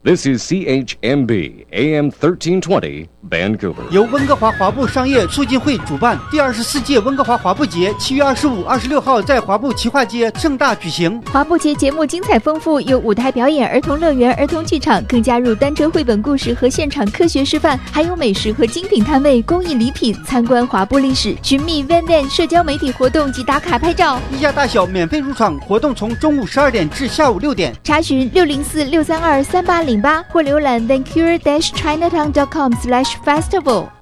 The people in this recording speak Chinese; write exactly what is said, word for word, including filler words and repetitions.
This is C H M B A M thirteen twenty Vancouver. 由温哥华华埠商业促进会主办，第二十四届温哥华华埠节七月二十五、二十六号在华埠奇化街盛大举行。 华埠节节目精彩丰富，有舞台表演、儿童乐园、儿童剧场，更加入单车绘本故事和现场科学示范，还有美食和精品摊位、公益礼品，参观华埠历史，寻觅 Van Van 社交媒体活动及打卡拍照。 一家大小免费入场，活动从中午十二点至下午六点。 查询六零四六三二三八零八或浏览 vancouver dash chinatown dot com slash festival。